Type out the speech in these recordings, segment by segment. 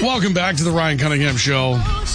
Welcome back to the Ryan Cunningham Show.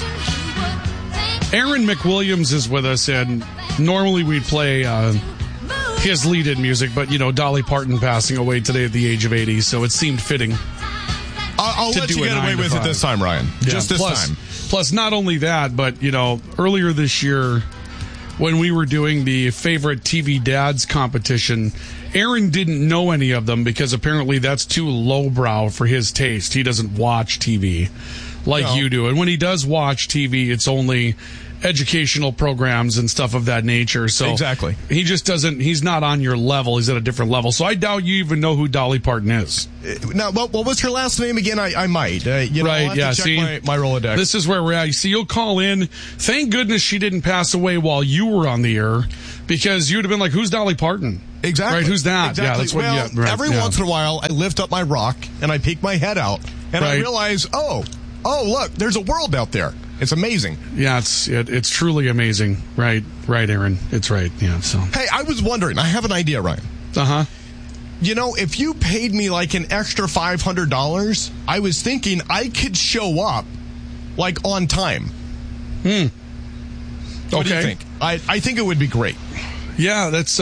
Aaron McWilliams is with us, and normally we'd play his lead-in music, but, Dolly Parton passing away today at the age of 80, so it seemed fitting. I'll let you get away with it this time, Ryan. Yeah, just this time. Plus, not only that, but, earlier this year, when we were doing the favorite TV dads competition, Aaron didn't know any of them because apparently that's too lowbrow for his taste. He doesn't watch TV like you do. And when he does watch TV, it's only educational programs and stuff of that nature. So exactly. He just doesn't, he's not on your level. He's at a different level. So I doubt you even know who Dolly Parton is. Now, what was her last name again? I might. Right, I'll have to check my Rolodex. This is where we're at. You see, you'll call in. Thank goodness she didn't pass away while you were on the air, because you'd have been like, who's Dolly Parton? Exactly. Right, who's that? Exactly. Yeah, that's what, every once in a while, I lift up my rock and I peek my head out and I realize, oh, look, there's a world out there. It's amazing. Yeah, it's truly amazing. Right, Aaron. It's right. Yeah. So. Hey, I was wondering. I have an idea, Ryan. Uh-huh. If you paid me like an extra $500, I was thinking I could show up like on time. What do you think? I think it would be great. Yeah, that's.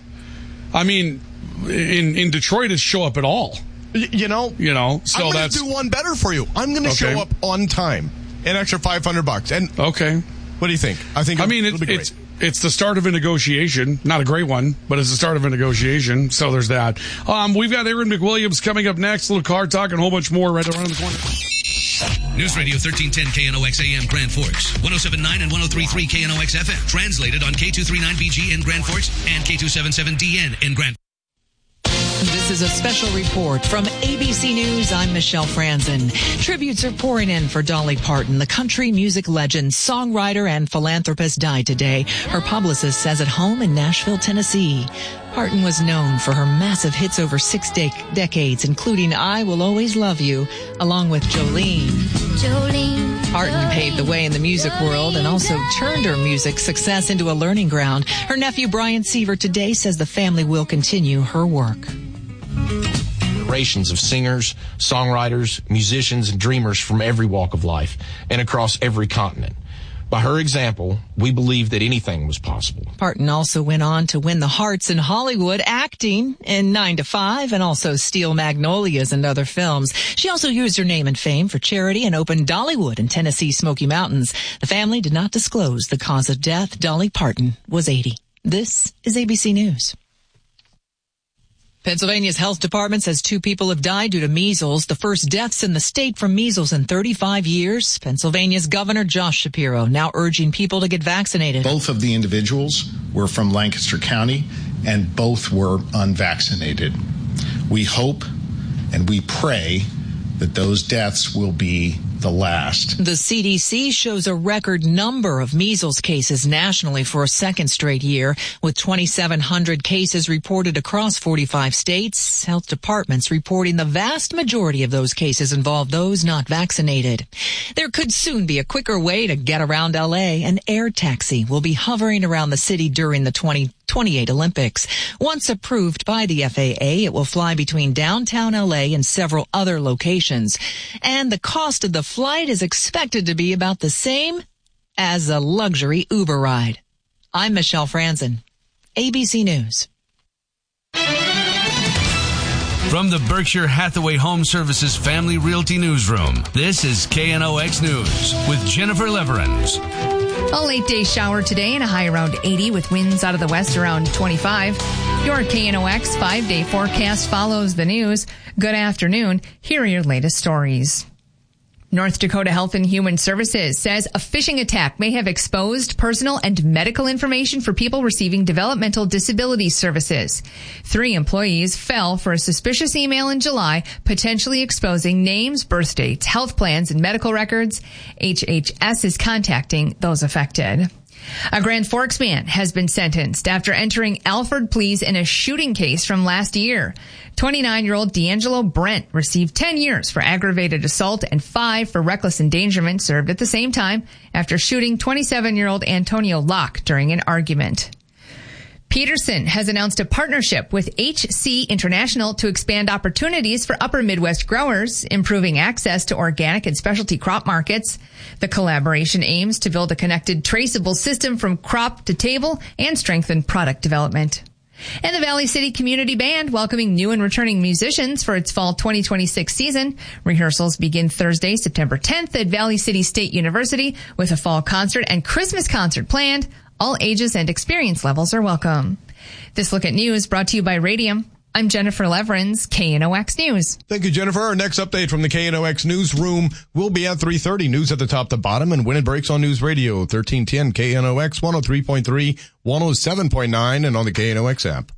In Detroit, it's show up at all. So I'm going to do one better for you. I'm going to show up on time. An extra $500. And okay, what do you think? I think it'll be great. It's the start of a negotiation. Not a great one, but it's the start of a negotiation. So there's that. We've got Aaron McWilliams coming up next. A little car talk and a whole bunch more right around the corner. News Radio 1310 KNOX AM Grand Forks, 107.9 and 103.3 KNOX FM. Translated on K239BG in Grand Forks and K277DN in Grand Forks. This is a special report from ABC News. I'm Michelle Franzen. Tributes are pouring in for Dolly Parton. The country music legend, songwriter, and philanthropist died today. Her publicist says at home in Nashville, Tennessee. Parton was known for her massive hits over 6 decades, including I Will Always Love You, along with Jolene. Parton paved the way in the music world and also turned her music success into a learning ground. Her nephew, Brian Seaver, today says the family will continue her work. Generations of singers, songwriters, musicians, and dreamers from every walk of life and across every continent. By her example, we believe that anything was possible. Parton also went on to win the hearts in Hollywood, acting in 9 to 5 and also Steel Magnolias and other films. She also used her name and fame for charity and opened Dollywood in Tennessee Smoky Mountains. The family did not disclose the cause of death. Dolly Parton was 80. This is ABC News. Pennsylvania's health department says 2 people have died due to measles, the first deaths in the state from measles in 35 years. Pennsylvania's Governor Josh Shapiro now urging people to get vaccinated. Both of the individuals were from Lancaster County, and both were unvaccinated. We hope and we pray that those deaths will be the last. The CDC shows a record number of measles cases nationally for a second straight year, with 2,700 cases reported across 45 states. Health departments reporting the vast majority of those cases involve those not vaccinated. There could soon be a quicker way to get around LA. An air taxi will be hovering around the city during the 2028 Olympics. Once approved by the FAA, it will fly between downtown LA and several other locations. And the cost of the flight is expected to be about the same as a luxury Uber ride. I'm Michelle Franzen, ABC News. From the Berkshire Hathaway Home Services Family Realty Newsroom, this is KNOX News with Jennifer Leverins. A late-day shower today and a high around 80 with winds out of the west around 25. Your KNOX 5-day forecast follows the news. Good afternoon. Here are your latest stories. North Dakota Health and Human Services says a phishing attack may have exposed personal and medical information for people receiving developmental disability services. 3 employees fell for a suspicious email in July, potentially exposing names, birth dates, health plans, and medical records. HHS is contacting those affected. A Grand Forks man has been sentenced after entering Alford pleas in a shooting case from last year. 29-year-old D'Angelo Brent received 10 years for aggravated assault and 5 for reckless endangerment, served at the same time after shooting 27-year-old Antonio Locke during an argument. Peterson has announced a partnership with HC International to expand opportunities for upper Midwest growers, improving access to organic and specialty crop markets. The collaboration aims to build a connected, traceable system from crop to table and strengthen product development. And the Valley City Community Band welcoming new and returning musicians for its fall 2026 season. Rehearsals begin Thursday, September 10th at Valley City State University with a fall concert and Christmas concert planned. All ages and experience levels are welcome. This Look at News brought to you by Radium. I'm Jennifer Leverins, KNOX News. Thank you, Jennifer. Our next update from the KNOX newsroom will be at 3:30. News at the top to bottom and when it breaks on News Radio 1310 KNOX 103.3, 107.9, and on the KNOX app.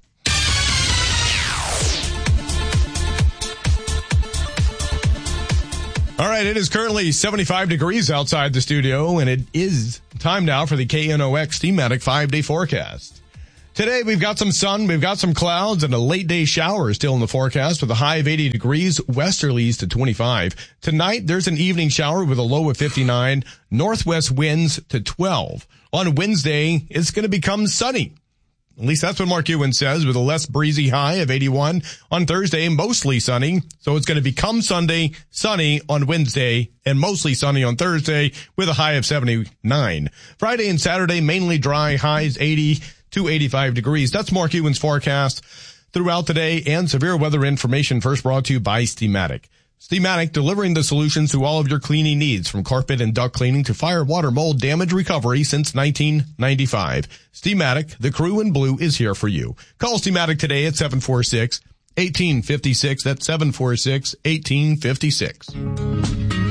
All right, it is currently 75 degrees outside the studio, and it is time now for the KNOX thematic 5-day forecast. Today, we've got some sun, we've got some clouds, and a late-day shower still in the forecast with a high of 80 degrees, westerlies to 25. Tonight, there's an evening shower with a low of 59, northwest winds to 12. On Wednesday, it's going to become sunny. At least that's what Mark Ewan says, with a less breezy high of 81. On Thursday, mostly sunny. So it's going to become Sunday, sunny on Wednesday, and mostly sunny on Thursday with a high of 79. Friday and Saturday, mainly dry, highs 80 to 85 degrees. That's Mark Ewan's forecast throughout the day, and severe weather information first brought to you by Steamatic. Steamatic, delivering the solutions to all of your cleaning needs, from carpet and duct cleaning to fire, water, mold, damage recovery since 1995. Steamatic, the crew in blue, is here for you. Call Steamatic today at 746-1856. That's 746-1856.